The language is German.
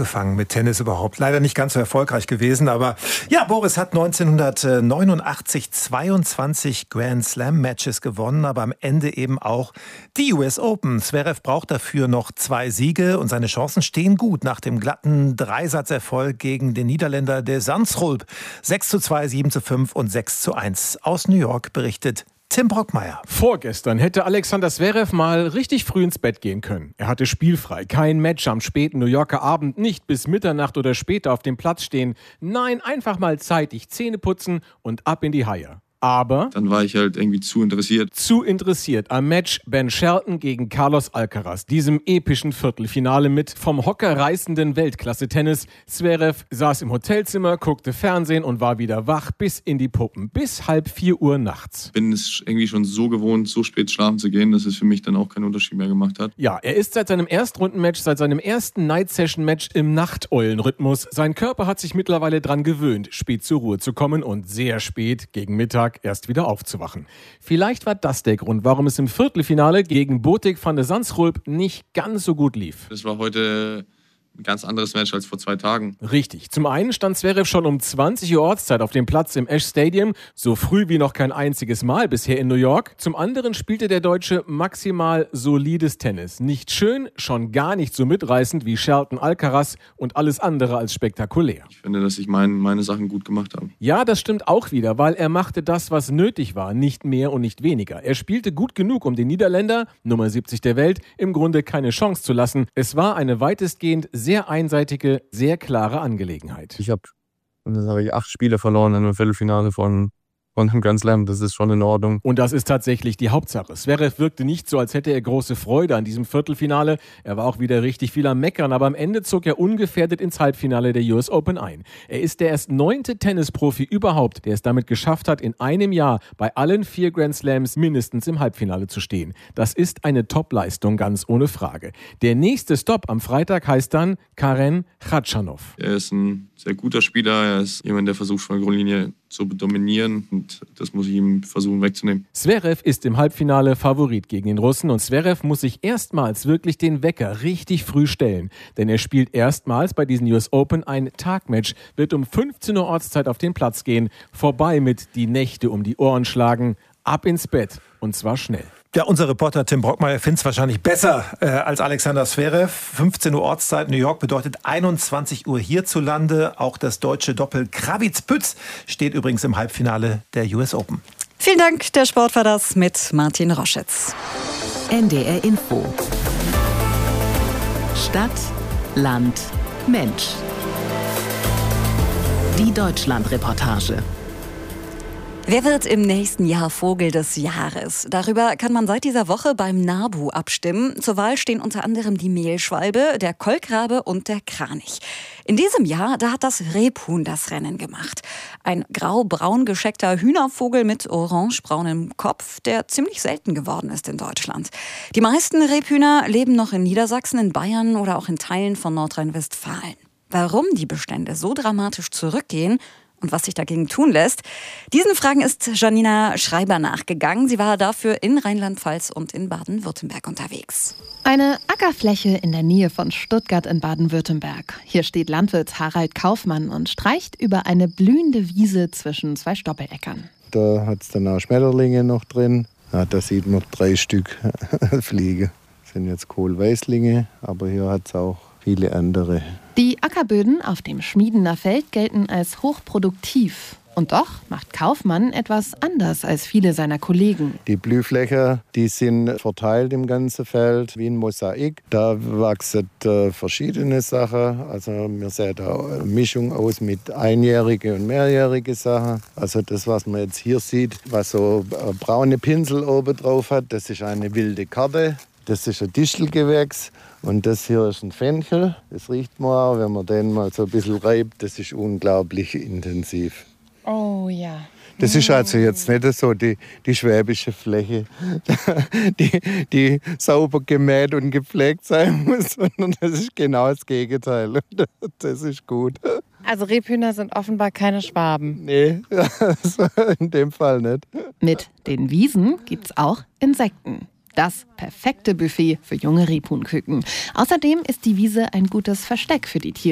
angefangen mit Tennis überhaupt. Leider nicht ganz so erfolgreich gewesen, aber ja, Boris hat 1989 22 Grand Slam Matches gewonnen, aber am Ende eben auch die US Open. Zverev braucht dafür noch 2 Siege und seine Chancen stehen gut nach dem glatten Dreisatzerfolg gegen den Niederländer de Zandschulp. 6:2, 7:5 und 6:1. Aus New York berichtet Tim Brockmeier. Vorgestern hätte Alexander Zverev mal richtig früh ins Bett gehen können. Er hatte spielfrei, kein Match am späten New Yorker Abend, nicht bis Mitternacht oder später auf dem Platz stehen. Nein, einfach mal zeitig Zähne putzen und ab in die Haie. Aber dann war ich halt irgendwie zu interessiert. Zu interessiert am Match Ben Shelton gegen Carlos Alcaraz, diesem epischen Viertelfinale mit vom Hocker reißenden Weltklasse-Tennis. Zverev saß im Hotelzimmer, guckte Fernsehen und war wieder wach bis in die Puppen, bis 3:30 Uhr nachts. Bin es irgendwie schon so gewohnt, so spät schlafen zu gehen, dass es für mich dann auch keinen Unterschied mehr gemacht hat. Ja, er ist seit seinem Erstrundenmatch, seit seinem ersten Night-Session-Match im Nachteulenrhythmus. Sein Körper hat sich mittlerweile dran gewöhnt, spät zur Ruhe zu kommen und sehr spät, gegen Mittag, erst wieder aufzuwachen. Vielleicht war das der Grund, warum es im Viertelfinale gegen Botic van de Zandschulp nicht ganz so gut lief. Das war heute ein ganz anderes Match als vor 2 Tagen. Richtig. Zum einen stand Zverev schon um 20 Uhr Ortszeit auf dem Platz im Ash Stadium, so früh wie noch kein einziges Mal bisher in New York. Zum anderen spielte der Deutsche maximal solides Tennis. Nicht schön, schon gar nicht so mitreißend wie Shelton Alcaraz und alles andere als spektakulär. Ich finde, dass ich meine Sachen gut gemacht habe. Ja, das stimmt auch wieder, weil er machte das, was nötig war, nicht mehr und nicht weniger. Er spielte gut genug, um den Niederländer, Nummer 70 der Welt, im Grunde keine Chance zu lassen. Es war eine weitestgehend sehr einseitige, sehr klare Angelegenheit. Ich habe 8 Spiele verloren in einem Viertelfinale von einem Grand Slam. Das ist schon in Ordnung. Und das ist tatsächlich die Hauptsache. Zverev wirkte nicht so, als hätte er große Freude an diesem Viertelfinale. Er war auch wieder richtig viel am Meckern, aber am Ende zog er ungefährdet ins Halbfinale der US Open ein. Er ist der erst 9. Tennisprofi überhaupt, der es damit geschafft hat, in einem Jahr bei allen 4 Grand Slams mindestens im Halbfinale zu stehen. Das ist eine Top-Leistung, ganz ohne Frage. Der nächste Stopp am Freitag heißt dann Karen Khachanov. Er ist ein sehr guter Spieler. Er ist jemand, der versucht, von der Grundlinie zu dominieren, und das muss ich ihm versuchen wegzunehmen. Zverev ist im Halbfinale Favorit gegen den Russen und Zverev muss sich erstmals wirklich den Wecker richtig früh stellen, denn er spielt erstmals bei diesen US Open ein Tagmatch, wird um 15 Uhr Ortszeit auf den Platz gehen, vorbei mit die Nächte um die Ohren schlagen, ab ins Bett und zwar schnell. Ja, unser Reporter Tim Brockmeier findet es wahrscheinlich besser als Alexander Zverev. 15 Uhr Ortszeit New York bedeutet 21 Uhr hierzulande. Auch das deutsche Doppel Krawitz-Pütz steht übrigens im Halbfinale der US Open. Vielen Dank, der Sport war das mit Martin Roschitz. NDR Info. Stadt, Land, Mensch. Die Deutschland-Reportage. Wer wird im nächsten Jahr Vogel des Jahres? Darüber kann man seit dieser Woche beim NABU abstimmen. Zur Wahl stehen unter anderem die Mehlschwalbe, der Kolkrabe und der Kranich. In diesem Jahr, da hat das Rebhuhn das Rennen gemacht. Ein grau-braun gescheckter Hühnervogel mit orange-braunem Kopf, der ziemlich selten geworden ist in Deutschland. Die meisten Rebhühner leben noch in Niedersachsen, in Bayern oder auch in Teilen von Nordrhein-Westfalen. Warum die Bestände so dramatisch zurückgehen und was sich dagegen tun lässt, diesen Fragen ist Janina Schreiber nachgegangen. Sie war dafür in Rheinland-Pfalz und in Baden-Württemberg unterwegs. Eine Ackerfläche in der Nähe von Stuttgart in Baden-Württemberg. Hier steht Landwirt Harald Kaufmann und streicht über eine blühende Wiese zwischen 2 Stoppeläckern. Da hat es dann auch Schmetterlinge noch drin. Ja, da sieht man 3 Stück fliegen. Das sind jetzt Kohlweißlinge, aber hier hat es auch viele andere. Die Ackerböden auf dem Schmiedener Feld gelten als hochproduktiv. Und doch macht Kaufmann etwas anders als viele seiner Kollegen. Die Blühflächen, die sind verteilt im ganzen Feld wie ein Mosaik. Da wachsen verschiedene Sachen. Also wir sehen da eine Mischung aus mit einjährige und mehrjährige Sachen. Also das, was man jetzt hier sieht, was so braune Pinsel oben drauf hat, das ist eine wilde Karte. Das ist ein Distelgewächs und das hier ist ein Fenchel. Das riecht man auch, wenn man den mal so ein bisschen reibt. Das ist unglaublich intensiv. Oh ja. Das ist also jetzt nicht so die schwäbische Fläche, die sauber gemäht und gepflegt sein muss, sondern das ist genau das Gegenteil. Das ist gut. Also Rebhühner sind offenbar keine Schwaben. Nee, in dem Fall nicht. Mit den Wiesen gibt's auch Insekten. Das perfekte Buffet für junge Rebhuhnküken. Außerdem ist die Wiese ein gutes Versteck für die Tiere.